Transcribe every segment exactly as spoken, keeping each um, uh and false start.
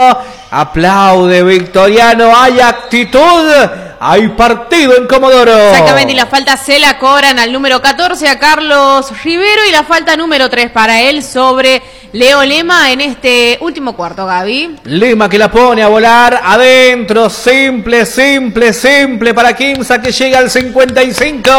Aplaude Victoriano, hay actitud, hay partido en Comodoro. Exactamente, y la falta se la cobran al número catorce, a Carlos Rivero, y la falta número tres para él sobre Leo Lema en este último cuarto, Gaby. Lema que la pone a volar adentro, simple, simple, simple para Quimsa, que llega al cincuenta y cinco.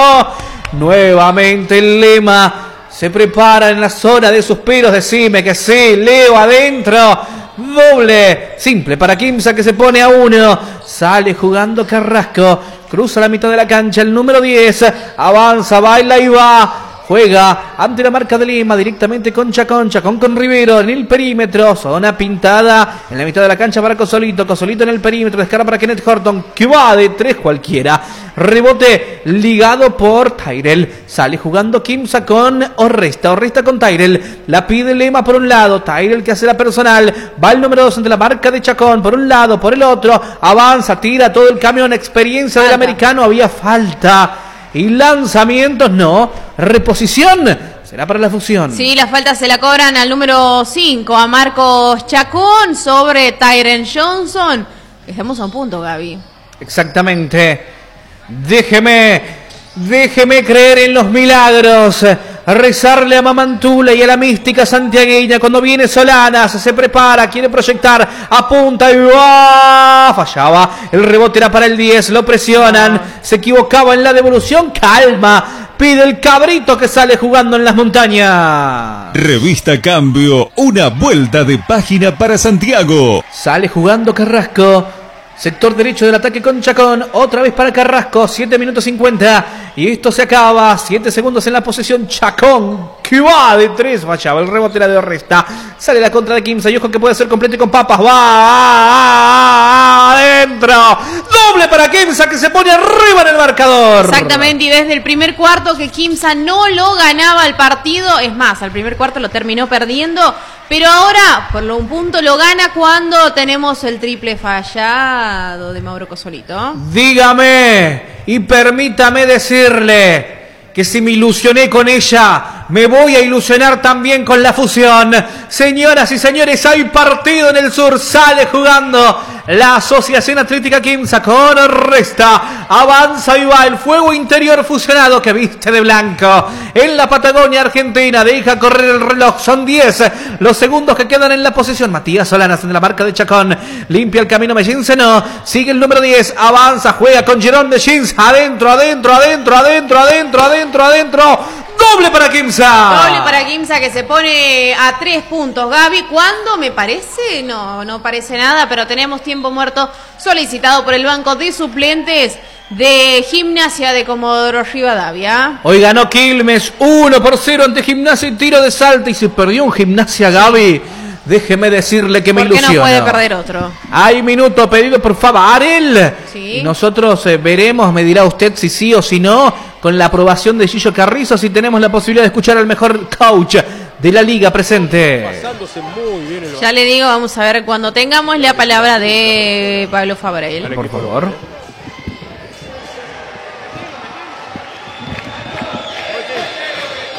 Nuevamente Lema se prepara en la zona de suspiros, decime que sí, Leo adentro, doble, simple para Quimsa, que se pone a uno, sale jugando Carrasco, cruza la mitad de la cancha el número diez, avanza, baila y va. Juega ante la marca de Lima directamente con Chacón, Chacón con Rivero en el perímetro, zona pintada en la mitad de la cancha para Cosolito, Cosolito en el perímetro, descarga para Kenneth Horton, que va de tres cualquiera, rebote ligado por Tyrell, sale jugando Quimsa con Orresta, Orresta con Tyrell, la pide Lema por un lado, Tyrell que hace la personal, va el número dos ante la marca de Chacón, por un lado, por el otro, avanza, tira todo el camión, experiencia del americano, había falta. Y lanzamientos no, reposición será para la fusión. Sí, la falta se la cobran al número cinco, a Marcos Chacón sobre Tyren Johnson. Estamos a un punto, Gaby. Exactamente. Déjeme, déjeme creer en los milagros. Rezarle a Mamantula y a la mística santiagueña. Cuando viene Solanas, se prepara, quiere proyectar, apunta y ¡oh! Fallaba. El rebote era para el diez, lo presionan, se equivocaba en la devolución, calma. Pide el cabrito que sale jugando en las montañas. Revista Cambio, una vuelta de página para Santiago. Sale jugando Carrasco. Sector derecho del ataque con Chacón, otra vez para Carrasco, siete minutos cincuenta, y esto se acaba, siete segundos en la posesión, Chacón, que va de tres, fallaba, el rebote era de Orresta, sale la contra de Quimsa, y ojo que puede ser completo y con papas, va, va, va adentro, doble para Quimsa, que se pone arriba en el marcador. Exactamente, y desde el primer cuarto que Quimsa no lo ganaba el partido, es más, al primer cuarto lo terminó perdiendo, pero ahora, por un punto, lo gana cuando tenemos el triple fallado de Mauro Cosolito. Dígame y permítame decirle que si me ilusioné con ella, me voy a ilusionar también con la fusión. Señoras y señores, hay partido en el sur, sale jugando la Asociación Atlética Quimsa con Orresta, avanza y va el fuego interior fusionado que viste de blanco en la Patagonia Argentina, deja correr el reloj, son diez los segundos que quedan en la posesión. Matías Solanas en la marca de Chacón, limpia el camino Mellince, no, sigue el número diez, avanza, juega con Jerón de Jeans, adentro, adentro, adentro, adentro, adentro, adentro, adentro, doble para Quimsa. Doble para Quimsa, que se pone a tres puntos. Gaby, ¿cuándo me parece? No, no parece nada, pero tenemos tiempo muerto solicitado por el banco de suplentes de Gimnasia de Comodoro Rivadavia. Hoy ganó Quilmes uno por cero ante Gimnasia y tiro de Salta, y se perdió un Gimnasia, Gaby. Déjeme decirle que me ilusiona. ¿Por qué no puede perder otro? Hay minuto pedido por Favarel. Sí. Y nosotros eh, veremos, me dirá usted si sí o si no, con la aprobación de Gillo Carrizo, si tenemos la posibilidad de escuchar al mejor coach de la liga presente. Pasándose muy bien el... Ya le digo, vamos a ver cuando tengamos la palabra de Pablo Favarel. Por favor.